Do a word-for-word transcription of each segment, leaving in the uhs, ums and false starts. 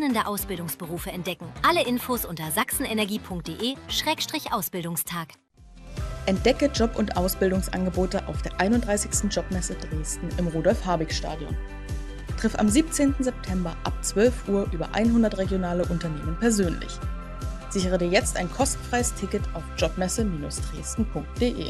spannende Ausbildungsberufe entdecken. Alle Infos unter sachsenenergie punkt de Schrägstrich Ausbildungstag. Entdecke Job- und Ausbildungsangebote auf der einunddreißigsten Jobmesse Dresden im Rudolf-Habig-Stadion. Triff am siebzehnten September ab zwölf Uhr über hundert regionale Unternehmen persönlich. Sichere dir jetzt ein kostenfreies Ticket auf jobmesse Bindestrich dresden punkt de.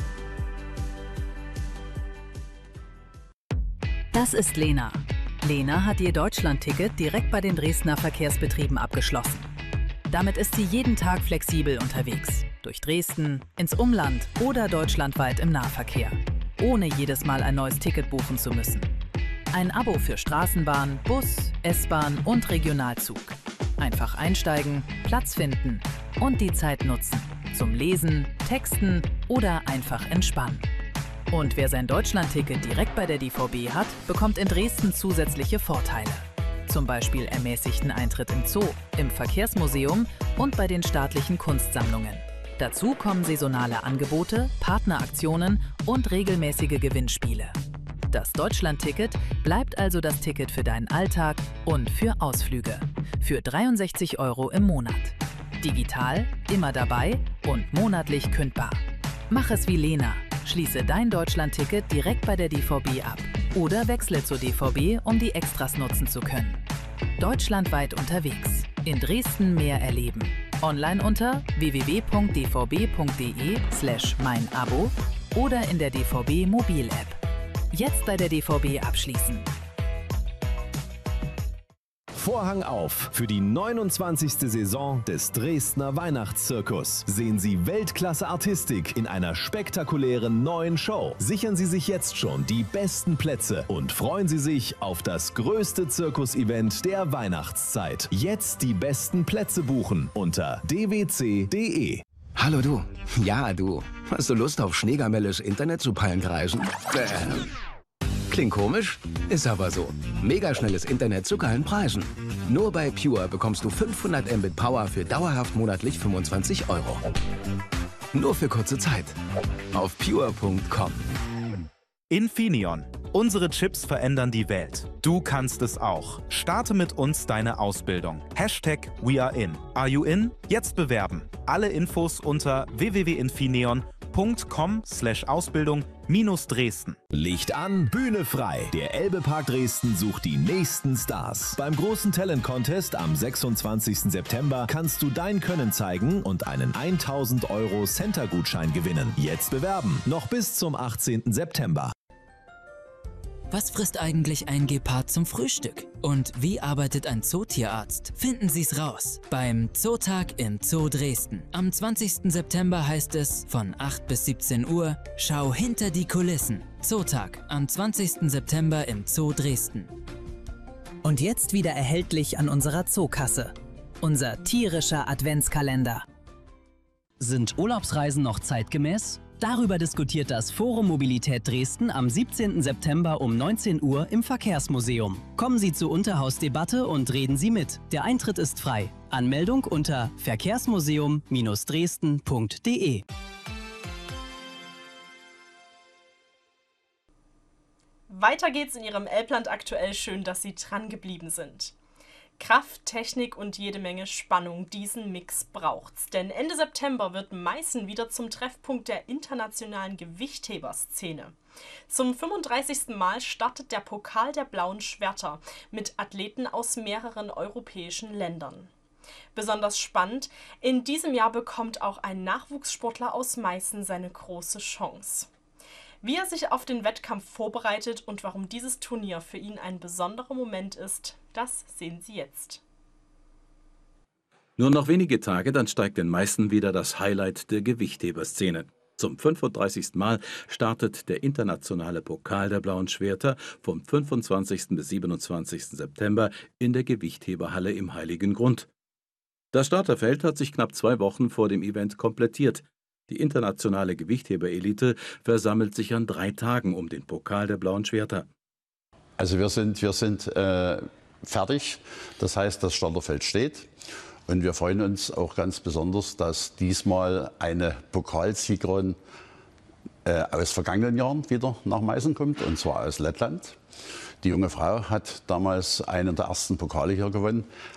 Das ist Lena. Lena hat ihr Deutschland-Ticket direkt bei den Dresdner Verkehrsbetrieben abgeschlossen. Damit ist sie jeden Tag flexibel unterwegs. Durch Dresden, ins Umland oder deutschlandweit im Nahverkehr. Ohne jedes Mal ein neues Ticket buchen zu müssen. Ein Abo für Straßenbahn, Bus, S-Bahn und Regionalzug. Einfach einsteigen, Platz finden und die Zeit nutzen. Zum Lesen, Texten oder einfach entspannen. Und wer sein Deutschland-Ticket direkt bei der D V B hat, bekommt in Dresden zusätzliche Vorteile. Zum Beispiel ermäßigten Eintritt im Zoo, im Verkehrsmuseum und bei den staatlichen Kunstsammlungen. Dazu kommen saisonale Angebote, Partneraktionen und regelmäßige Gewinnspiele. Das Deutschland-Ticket bleibt also das Ticket für deinen Alltag und für Ausflüge. Für dreiundsechzig Euro im Monat. Digital, immer dabei und monatlich kündbar. Mach es wie Lena. Schließe dein Deutschland-Ticket direkt bei der D V B ab oder wechsle zur D V B, um die Extras nutzen zu können. Deutschlandweit unterwegs. In Dresden mehr erleben. Online unter w w w punkt d v b punkt de slash mein Abo oder in der D V B Mobil-App. Jetzt bei der D V B abschließen. Vorhang auf für die neunundzwanzigste Saison des Dresdner Weihnachtszirkus. Sehen Sie Weltklasse-Artistik in einer spektakulären neuen Show. Sichern Sie sich jetzt schon die besten Plätze und freuen Sie sich auf das größte Zirkus-Event der Weihnachtszeit. Jetzt die besten Plätze buchen unter d w c punkt de. Hallo du. Ja, du. Hast du Lust auf Schneegamelles Internet zu Pallenkreisen? Bäh. Klingt komisch, ist aber so. Megaschnelles Internet zu geilen Preisen. Nur bei Pure bekommst du fünfhundert Mbit Power für dauerhaft monatlich fünfundzwanzig Euro. Nur für kurze Zeit. Auf pure punkt com. Infineon. Unsere Chips verändern die Welt. Du kannst es auch. Starte mit uns deine Ausbildung. Hashtag WeAreIn. Are you in? Jetzt bewerben. Alle Infos unter w w w punkt infineon punkt com slash Ausbildung minus Dresden. Licht an, Bühne frei. Der Elbe-Park Dresden sucht die nächsten Stars. Beim großen Talent-Contest am sechsundzwanzigsten September kannst du dein Können zeigen und einen tausend Euro Center-Gutschein gewinnen. Jetzt bewerben. Noch bis zum achtzehnten September. Was frisst eigentlich ein Gepard zum Frühstück? Und wie arbeitet ein Zootierarzt? Finden Sie's raus beim Zootag im Zoo Dresden. Am zwanzigsten September heißt es von acht bis siebzehn Uhr, schau hinter die Kulissen. Zootag am zwanzigsten September im Zoo Dresden. Und jetzt wieder erhältlich an unserer Zookasse. Unser tierischer Adventskalender. Sind Urlaubsreisen noch zeitgemäß? Darüber diskutiert das Forum Mobilität Dresden am siebzehnten September um neunzehn Uhr im Verkehrsmuseum. Kommen Sie zur Unterhausdebatte und reden Sie mit. Der Eintritt ist frei. Anmeldung unter verkehrsmuseum Bindestrich dresden punkt de. Weiter geht's in Ihrem Elbland aktuell. Schön, dass Sie dran geblieben sind. Kraft, Technik und jede Menge Spannung. Diesen Mix braucht's. Denn Ende September wird Meißen wieder zum Treffpunkt der internationalen Gewichtheberszene. Zum fünfunddreißigsten Mal startet der Pokal der Blauen Schwerter mit Athleten aus mehreren europäischen Ländern. Besonders spannend, in diesem Jahr bekommt auch ein Nachwuchssportler aus Meißen seine große Chance. Wie er sich auf den Wettkampf vorbereitet und warum dieses Turnier für ihn ein besonderer Moment ist, das sehen Sie jetzt. Nur noch wenige Tage, dann steigt in Meißen wieder das Highlight der Gewichtheberszene. Zum fünfunddreißigsten Mal startet der internationale Pokal der Blauen Schwerter vom fünfundzwanzigsten bis siebenundzwanzigsten September in der Gewichtheberhalle im Heiligen Grund. Das Starterfeld hat sich knapp zwei Wochen vor dem Event komplettiert. Die internationale Gewichtheberelite versammelt sich an drei Tagen um den Pokal der Blauen Schwerter. Also wir sind, wir sind äh, fertig, das heißt, das Starterfeld steht. Und wir freuen uns auch ganz besonders, dass diesmal eine Pokalsiegerin äh, aus vergangenen Jahren wieder nach Meißen kommt, und zwar aus Lettland. Die junge Frau hat damals einen der ersten Pokale hier gewonnen.